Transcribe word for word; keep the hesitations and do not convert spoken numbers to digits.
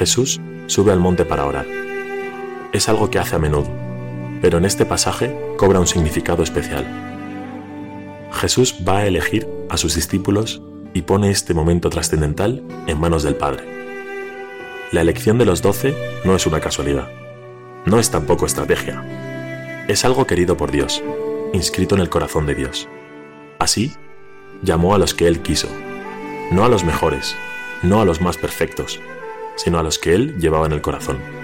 Jesús sube al monte para orar. Es algo que hace a menudo, pero en este pasaje cobra un significado especial. Jesús va a elegir a sus discípulos y pone este momento trascendental en manos del Padre. La elección de los doce no es una casualidad, no es tampoco estrategia. Es algo querido por Dios, inscrito en el corazón de Dios. Así, llamó a los que Él quiso, no a los mejores, no a los más perfectos, sino a los que Él llevaba en el corazón.